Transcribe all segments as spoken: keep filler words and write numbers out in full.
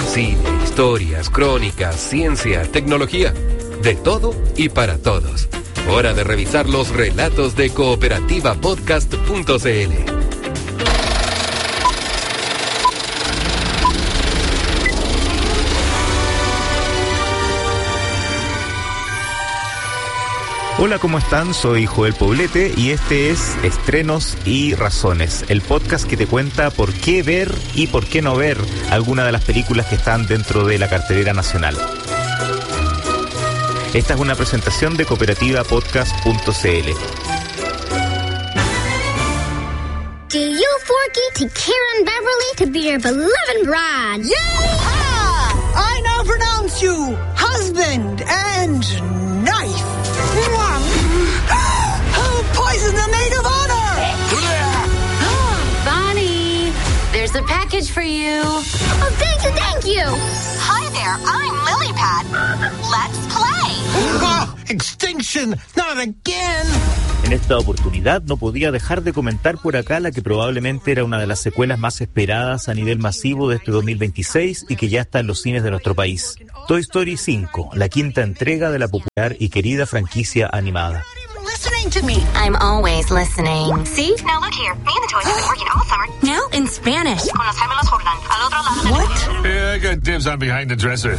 cine, historias, crónicas, ciencia, tecnología. De todo y para todos. Hora de revisar los relatos de cooperativa podcast punto c l. Hola, ¿cómo están? Soy Joel Poblete y este es Estrenos y Razones, el podcast que te cuenta por qué ver y por qué no ver alguna de las películas que están dentro de la cartelera nacional. Esta es una presentación de cooperativa podcast punto c l. Do you forky to Karen Beverly to be your beloved bride? Yeah! I now pronounce you husband and knife. Poison the maid of honor! Bonnie, there's a package for you. Oh, thank you, thank you! Hi there, I'm Lilypad. Let's play! Oh, extinction! Not again! En esta oportunidad no podía dejar de comentar por acá la que probablemente era una de las secuelas más esperadas a nivel masivo de este dos mil veintiséis y que ya está en los cines de nuestro país. Toy Story cinco, la quinta entrega de la popular y querida franquicia animada. Listening to me. I'm always listening. See? Now look here. Me and the toys have been working all summer. Now in Spanish. Con los gemelos Jordan, al otro lado de la What? Yeah, I got dibs on behind the dresser.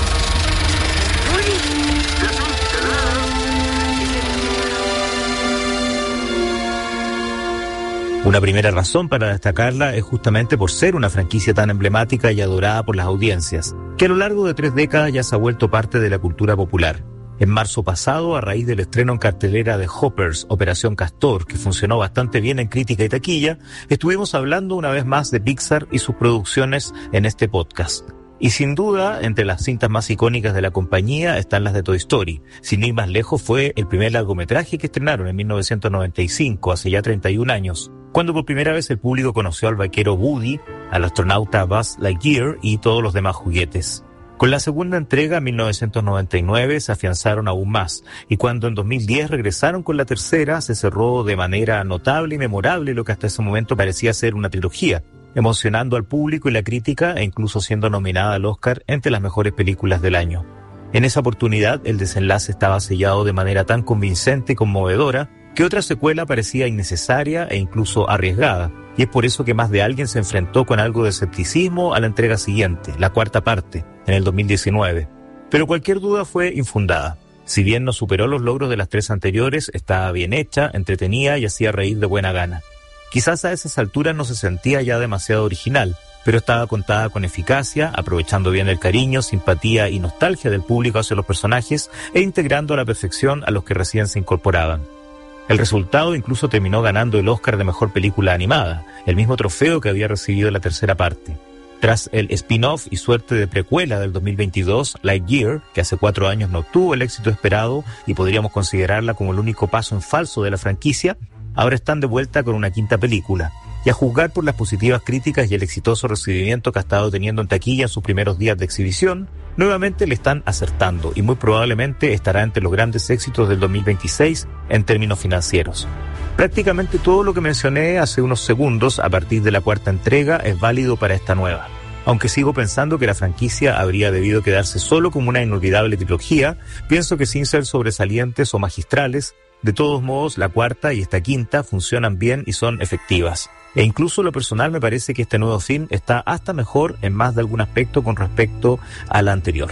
Una primera razón para destacarla es justamente por ser una franquicia tan emblemática y adorada por las audiencias, que a lo largo de tres décadas ya se ha vuelto parte de la cultura popular. En marzo pasado, a raíz del estreno en cartelera de Hoppers, Operación Castor, que funcionó bastante bien en crítica y taquilla, estuvimos hablando una vez más de Pixar y sus producciones en este podcast. Y sin duda, entre las cintas más icónicas de la compañía están las de Toy Story. Sin ir más lejos, fue el primer largometraje que estrenaron en mil novecientos noventa y cinco, hace ya treinta y un años, cuando por primera vez el público conoció al vaquero Woody, al astronauta Buzz Lightyear y todos los demás juguetes. Con la segunda entrega, en mil novecientos noventa y nueve, se afianzaron aún más, y cuando en dos mil diez regresaron con la tercera, se cerró de manera notable y memorable lo que hasta ese momento parecía ser una trilogía, emocionando al público y la crítica e incluso siendo nominada al Oscar entre las mejores películas del año. En esa oportunidad, el desenlace estaba sellado de manera tan convincente y conmovedora que otra secuela parecía innecesaria e incluso arriesgada, y es por eso que más de alguien se enfrentó con algo de escepticismo a la entrega siguiente, la cuarta parte, en el dos mil diecinueve. Pero cualquier duda fue infundada. Si bien no superó los logros de las tres anteriores, estaba bien hecha, entretenida y hacía reír de buena gana. Quizás a esas alturas no se sentía ya demasiado original, pero estaba contada con eficacia, aprovechando bien el cariño, simpatía y nostalgia del público hacia los personajes e integrando a la perfección a los que recién se incorporaban. El resultado incluso terminó ganando el Oscar de Mejor Película Animada, el mismo trofeo que había recibido la tercera parte. Tras el spin-off y suerte de precuela del dos mil veintidós, Lightyear, que hace cuatro años no obtuvo el éxito esperado y podríamos considerarla como el único paso en falso de la franquicia, ahora están de vuelta con una quinta película. Y a juzgar por las positivas críticas y el exitoso recibimiento que ha estado teniendo en taquilla en sus primeros días de exhibición, nuevamente le están acertando y muy probablemente estará entre los grandes éxitos del dos mil veintiséis en términos financieros. Prácticamente todo lo que mencioné hace unos segundos a partir de la cuarta entrega es válido para esta nueva. Aunque sigo pensando que la franquicia habría debido quedarse solo como una inolvidable trilogía, pienso que sin ser sobresalientes o magistrales, de todos modos la cuarta y esta quinta funcionan bien y son efectivas. E incluso en lo personal me parece que este nuevo film está hasta mejor en más de algún aspecto con respecto a la anterior.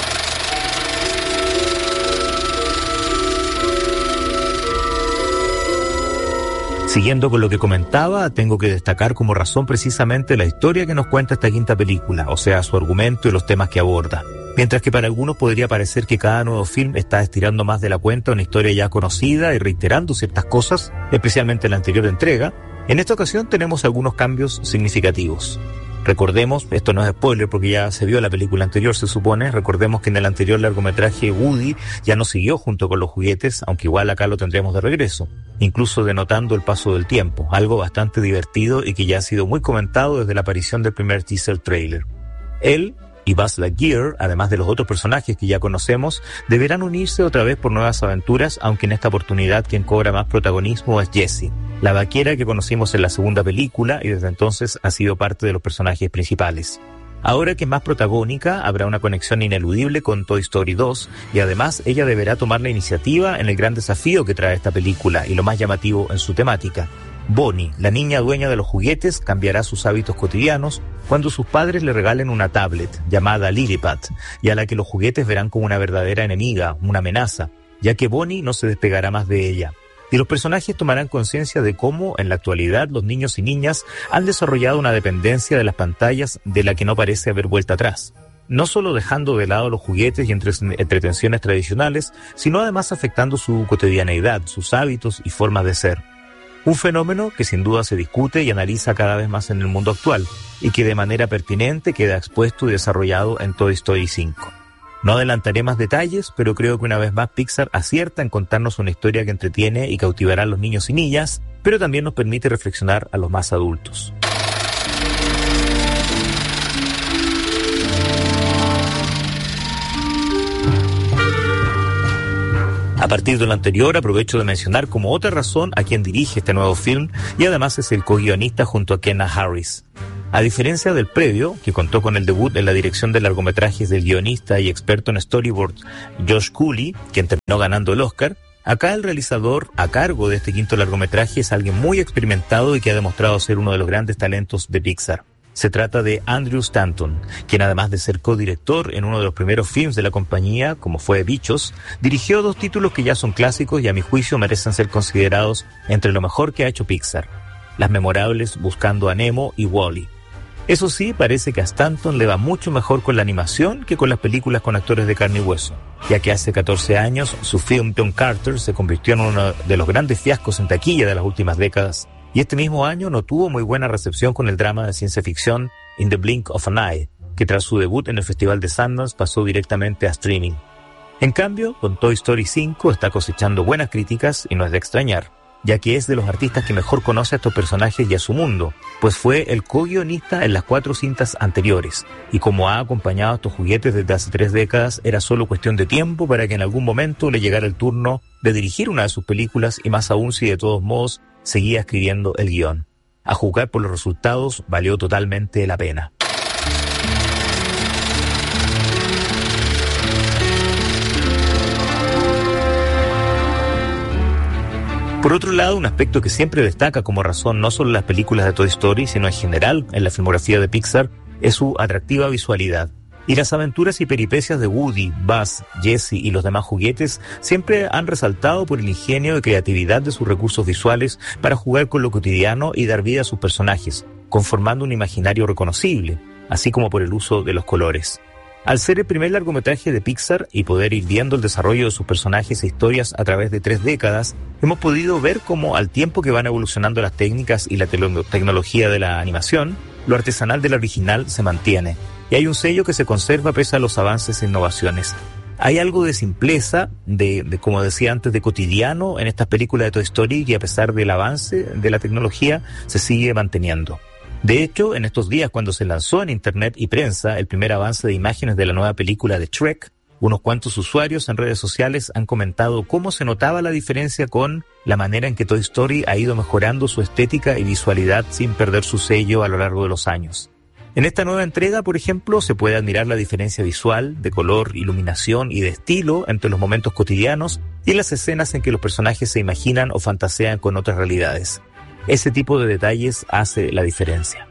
Siguiendo con lo que comentaba, tengo que destacar como razón precisamente la historia que nos cuenta esta quinta película, o sea, su argumento y los temas que aborda. Mientras que para algunos podría parecer que cada nuevo film está estirando más de la cuenta una historia ya conocida y reiterando ciertas cosas, especialmente en la anterior entrega, en esta ocasión tenemos algunos cambios significativos. Recordemos, esto no es spoiler porque ya se vio la película anterior, se supone, recordemos que en el anterior largometraje Woody ya no siguió junto con los juguetes, aunque igual acá lo tendremos de regreso, incluso denotando el paso del tiempo, algo bastante divertido y que ya ha sido muy comentado desde la aparición del primer teaser trailer. Él y Buzz Lightyear, además de los otros personajes que ya conocemos, deberán unirse otra vez por nuevas aventuras, aunque en esta oportunidad quien cobra más protagonismo es Jessie, la vaquera que conocimos en la segunda película y desde entonces ha sido parte de los personajes principales. Ahora que es más protagónica, habrá una conexión ineludible con Toy Story dos y además ella deberá tomar la iniciativa en el gran desafío que trae esta película y lo más llamativo en su temática. Bonnie, la niña dueña de los juguetes, cambiará sus hábitos cotidianos cuando sus padres le regalen una tablet llamada Lilliput y a la que los juguetes verán como una verdadera enemiga, una amenaza, ya que Bonnie no se despegará más de ella. Y los personajes tomarán conciencia de cómo, en la actualidad, los niños y niñas han desarrollado una dependencia de las pantallas de la que no parece haber vuelta atrás. No solo dejando de lado los juguetes y entre- entretenciones tradicionales, sino además afectando su cotidianeidad, sus hábitos y formas de ser. Un fenómeno que sin duda se discute y analiza cada vez más en el mundo actual y que de manera pertinente queda expuesto y desarrollado en Toy Story cinco. No adelantaré más detalles, pero creo que una vez más Pixar acierta en contarnos una historia que entretiene y cautivará a los niños y niñas, pero también nos permite reflexionar a los más adultos. A partir de lo anterior, aprovecho de mencionar como otra razón a quien dirige este nuevo film y además es el co-guionista junto a Kenna Harris. A diferencia del previo, que contó con el debut en la dirección de largometrajes del guionista y experto en storyboard Josh Cooley, quien terminó ganando el Oscar, acá el realizador a cargo de este quinto largometraje es alguien muy experimentado y que ha demostrado ser uno de los grandes talentos de Pixar. Se trata de Andrew Stanton, quien además de ser codirector en uno de los primeros films de la compañía, como fue Bichos, dirigió dos títulos que ya son clásicos y a mi juicio merecen ser considerados entre lo mejor que ha hecho Pixar: las memorables Buscando a Nemo y Wall-E. Eso sí, parece que a Stanton le va mucho mejor con la animación que con las películas con actores de carne y hueso, ya que hace catorce años su film John Carter se convirtió en uno de los grandes fiascos en taquilla de las últimas décadas, y este mismo año no tuvo muy buena recepción con el drama de ciencia ficción In the Blink of an Eye, que tras su debut en el Festival de Sundance pasó directamente a streaming. En cambio, con Toy Story cinco está cosechando buenas críticas y no es de extrañar, ya que es de los artistas que mejor conoce a estos personajes y a su mundo, pues fue el co-guionista en las cuatro cintas anteriores, y como ha acompañado a estos juguetes desde hace tres décadas, era solo cuestión de tiempo para que en algún momento le llegara el turno de dirigir una de sus películas y más aún si de todos modos seguía escribiendo el guión. A juzgar por los resultados, valió totalmente la pena. Por otro lado, un aspecto que siempre destaca como razón no solo en las películas de Toy Story, sino en general en la filmografía de Pixar, es su atractiva visualidad. Y las aventuras y peripecias de Woody, Buzz, Jessie y los demás juguetes siempre han resaltado por el ingenio y creatividad de sus recursos visuales para jugar con lo cotidiano y dar vida a sus personajes, conformando un imaginario reconocible, así como por el uso de los colores. Al ser el primer largometraje de Pixar y poder ir viendo el desarrollo de sus personajes e historias a través de tres décadas, hemos podido ver cómo al tiempo que van evolucionando las técnicas y la te- tecnología de la animación, lo artesanal del original se mantiene, y hay un sello que se conserva pese a los avances e innovaciones. Hay algo de simpleza, de, de como decía antes, de cotidiano en estas películas de Toy Story que a pesar del avance de la tecnología se sigue manteniendo. De hecho, en estos días cuando se lanzó en internet y prensa el primer avance de imágenes de la nueva película de Shrek, unos cuantos usuarios en redes sociales han comentado cómo se notaba la diferencia con la manera en que Toy Story ha ido mejorando su estética y visualidad sin perder su sello a lo largo de los años. En esta nueva entrega, por ejemplo, se puede admirar la diferencia visual, de color, iluminación y de estilo entre los momentos cotidianos y las escenas en que los personajes se imaginan o fantasean con otras realidades. Ese tipo de detalles hace la diferencia.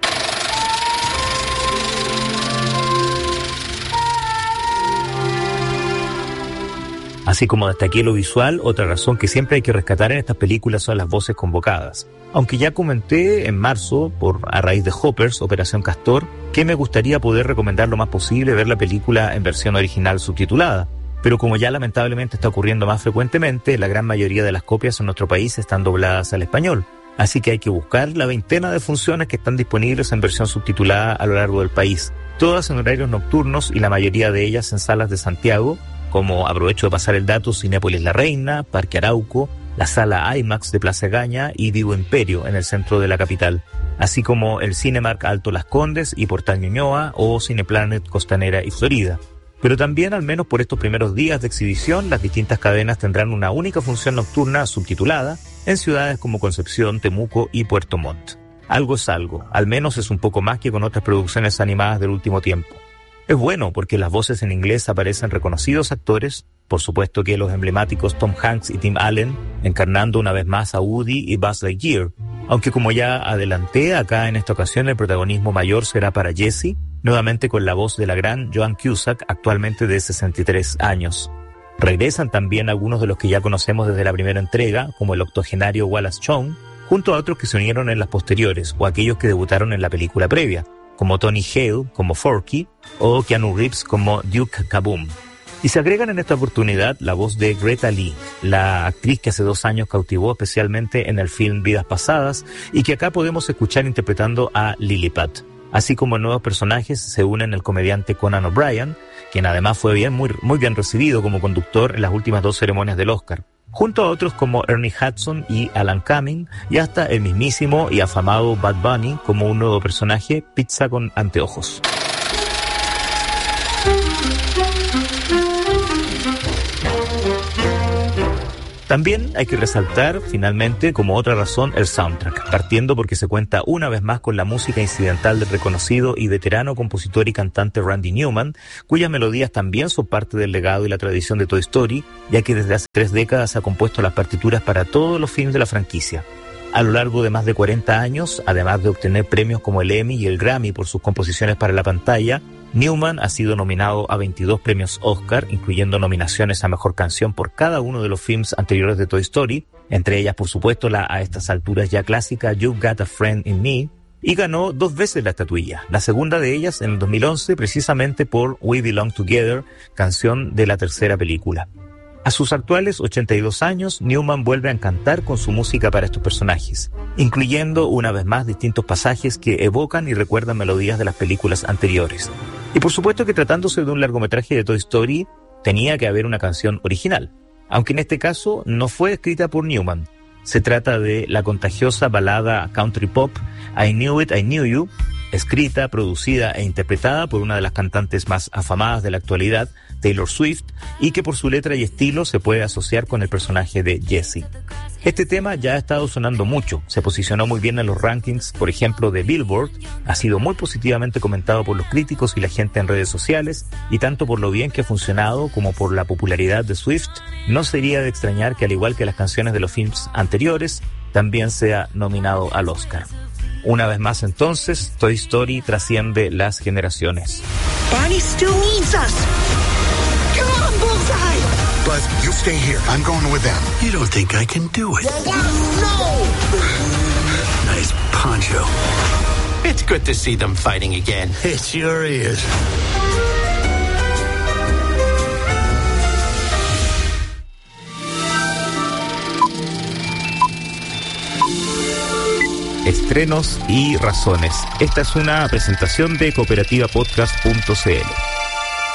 Así como destaqué lo visual, otra razón que siempre hay que rescatar en estas películas son las voces convocadas. Aunque ya comenté en marzo, por a raíz de Hoppers, Operación Castor, que me gustaría poder recomendar lo más posible ver la película en versión original subtitulada. Pero como ya lamentablemente está ocurriendo más frecuentemente, la gran mayoría de las copias en nuestro país están dobladas al español. Así que hay que buscar la veintena de funciones que están disponibles en versión subtitulada a lo largo del país, todas en horarios nocturnos y la mayoría de ellas en salas de Santiago, como, aprovecho de pasar el dato, Cinépolis La Reina, Parque Arauco, la sala IMAX de Plaza Gaña y Vivo Imperio en el centro de la capital, así como el Cinemark Alto Las Condes y Portal Ñuñoa o Cineplanet Costanera y Florida. Pero también, al menos por estos primeros días de exhibición, las distintas cadenas tendrán una única función nocturna subtitulada en ciudades como Concepción, Temuco y Puerto Montt. Algo es algo, al menos es un poco más que con otras producciones animadas del último tiempo. Es bueno porque las voces en inglés aparecen reconocidos actores, por supuesto que los emblemáticos Tom Hanks y Tim Allen, encarnando una vez más a Woody y Buzz Lightyear, aunque como ya adelanté, acá en esta ocasión el protagonismo mayor será para Jessie, nuevamente con la voz de la gran Joan Cusack, actualmente de sesenta y tres años. Regresan también algunos de los que ya conocemos desde la primera entrega, como el octogenario Wallace Shawn, junto a otros que se unieron en las posteriores o aquellos que debutaron en la película previa, como Tony Hale como Forky o Keanu Reeves como Duke Kaboom. Y se agregan en esta oportunidad la voz de Greta Lee, la actriz que hace dos años cautivó especialmente en el film Vidas Pasadas y que acá podemos escuchar interpretando a Lilliput. Así como nuevos personajes se unen el comediante Conan O'Brien, quien además fue bien, muy, muy bien recibido como conductor en las últimas dos ceremonias del Oscar, junto a otros como Ernie Hudson y Alan Cumming, y hasta el mismísimo y afamado Bad Bunny como un nuevo personaje, Pizza con Anteojos. También hay que resaltar, finalmente, como otra razón, el soundtrack, partiendo porque se cuenta una vez más con la música incidental del reconocido y veterano compositor y cantante Randy Newman, cuyas melodías también son parte del legado y la tradición de Toy Story, ya que desde hace tres décadas ha compuesto las partituras para todos los films de la franquicia. A lo largo de más de cuarenta años, además de obtener premios como el Emmy y el Grammy por sus composiciones para la pantalla, Newman ha sido nominado a veintidós premios Oscar, incluyendo nominaciones a Mejor Canción por cada uno de los films anteriores de Toy Story, entre ellas, por supuesto, la a estas alturas ya clásica You've Got a Friend in Me, y ganó dos veces la estatuilla, la segunda de ellas en el dos mil once, precisamente por We Belong Together, canción de la tercera película. A sus actuales ochenta y dos años, Newman vuelve a cantar con su música para estos personajes, incluyendo una vez más distintos pasajes que evocan y recuerdan melodías de las películas anteriores. Y por supuesto que tratándose de un largometraje de Toy Story, tenía que haber una canción original, aunque en este caso no fue escrita por Newman. Se trata de la contagiosa balada country pop I Knew It, I Knew You, escrita, producida e interpretada por una de las cantantes más afamadas de la actualidad, Taylor Swift, y que por su letra y estilo se puede asociar con el personaje de Jessie. Este tema ya ha estado sonando mucho, se posicionó muy bien en los rankings, por ejemplo, de Billboard, ha sido muy positivamente comentado por los críticos y la gente en redes sociales, y tanto por lo bien que ha funcionado como por la popularidad de Swift, no sería de extrañar que al igual que las canciones de los films anteriores, también sea nominado al Oscar. Una vez más entonces, Toy Story trasciende las generaciones. Barney still needs us. Come on, Bullseye! Buzz, you stay here. I'm going with them. You don't think I can do it? No! Nice poncho. It's good to see them fighting again. It sure is. Estrenos y razones. Esta es una presentación de cooperativa podcast punto c l.